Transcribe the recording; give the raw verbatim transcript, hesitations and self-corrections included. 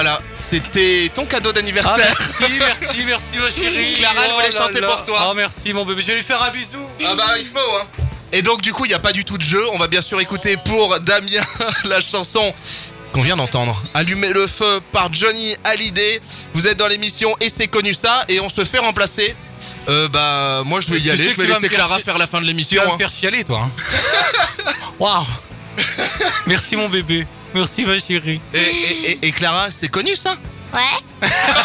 voilà, c'était ton cadeau d'anniversaire. Ah, merci, merci, merci ma chérie. Clara, elle Oh voulait là chanter là. pour toi. Oh merci mon bébé, je vais lui faire un bisou. Ah bah il faut hein. Et donc du coup il n'y a pas du tout de jeu. On va bien sûr écouter pour Damien la chanson qu'on vient d'entendre, Allumer le feu par Johnny Hallyday. Vous êtes dans l'émission Et c'est connu ça. Et on se fait remplacer. Euh bah moi je vais y Tu aller. sais Je que vais tu vas laisser me faire Clara chi- faire la fin de Tu l'émission vas me hein. faire chialer toi. Hein. Waouh. Merci mon bébé. Merci ma chérie. et, et, et, et Clara, c'est connu ça? Ouais.